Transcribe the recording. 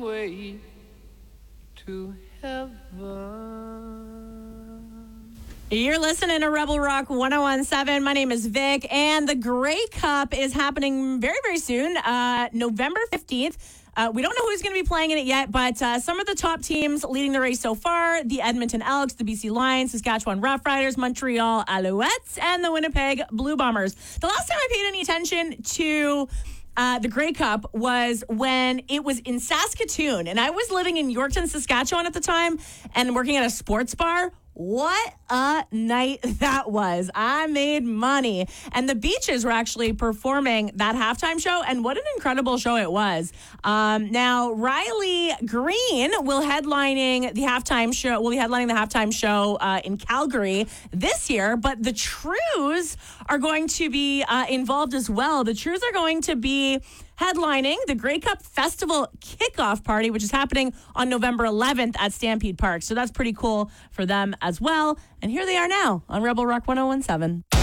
way to heaven. You're listening to Rebel Rock 101.7. My name is Vic, and the Grey Cup is happening very, very soon, November 15th. We don't know who's going to be playing in it yet, but some of the top teams leading the race so far, the Edmonton Elks, the BC Lions, Saskatchewan Roughriders, Montreal Alouettes, and the Winnipeg Blue Bombers. The last time I paid any attention to the Grey Cup was when it was in Saskatoon, and I was living in Yorkton, Saskatchewan at the time and working at a sports bar. What a night that was. I made money. And the Beaches were actually performing that halftime show, and what an incredible show it was. Now, Riley Green will be headlining the halftime show in Calgary this year, but the Trews are going to be involved as well. The Trews are going to be headlining the Grey Cup Festival kickoff party, which is happening on November 11th at Stampede Park. So that's pretty cool for them as well. And here they are now on Rebel Rock 101.7.